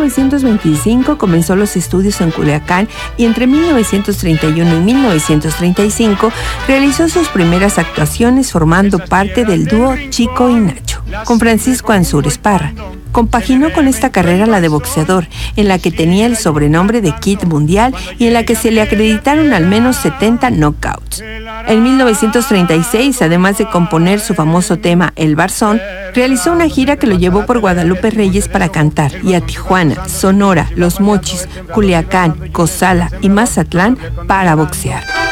1925 comenzó los estudios en Culiacán y entre 1931 y 1935 realizó sus primeras actuaciones formando parte del dúo Chico y Nacho, con Francisco Ansúrez Parra. Compaginó con esta carrera la de boxeador, en la que tenía el sobrenombre de Kid Mundial y en la que se le acreditaron al menos 70 knockouts. En 1936, además de componer su famoso tema El Barzón, realizó una gira que lo llevó por Guadalupe Reyes para cantar y a Tijuana, Sonora, Los Mochis, Culiacán, Cozala y Mazatlán para boxear.